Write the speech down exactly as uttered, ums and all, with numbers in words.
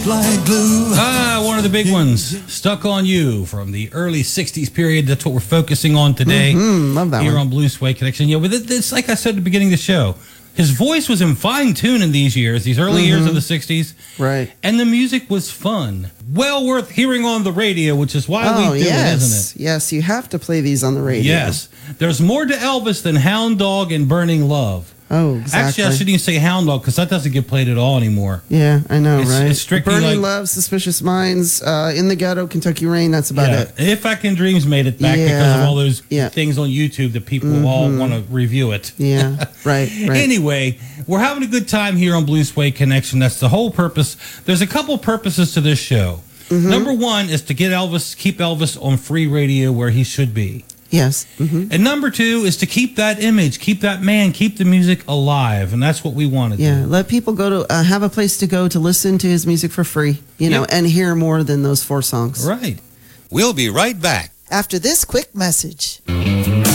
Like glue. Ah, one of the big ones, Stuck on You, from the early sixties period. That's what we're focusing on today. Mm-hmm, love that here one. on Blue Suede Connection. Yeah, but it's like I said at the beginning of the show. His voice was in fine tune in these years, these early mm-hmm. years of the sixties. Right. And the music was fun. Well worth hearing on the radio, which is why oh, we do yes. it, isn't it? Yes, you have to play these on the radio. Yes. There's more to Elvis than Hound Dog and Burning Love. Oh, exactly. Actually, I shouldn't even say Hound Dog because that doesn't get played at all anymore. Yeah, I know, it's, right? It's strictly Burning like, Love, Suspicious Minds, uh, In the Ghetto, Kentucky Rain, that's about yeah. it. If I Can Dreams made it back yeah. because of all those yeah. things on YouTube that people mm-hmm. all want to review it. Yeah, right, right. Anyway, we're having a good time here on Blue Suede Connection. That's the whole purpose. There's a couple purposes to this show. Mm-hmm. Number one is to get Elvis, keep Elvis on free radio where he should be. Yes. Mm-hmm. And number two is to keep that image, keep that man, keep the music alive. And that's what we want to yeah, do. let people go to uh, have a place to go to listen to his music for free, you know, yep. and hear more than those four songs. Right. We'll be right back after this quick message.